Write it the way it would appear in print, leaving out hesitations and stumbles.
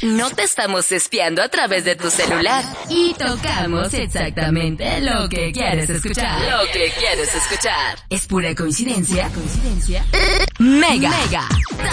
no te estamos espiando a través de tu celular. Y tocamos exactamente lo que quieres escuchar. Lo que quieres escuchar. ¿Es pura coincidencia? ¿Coincidencia? Mega.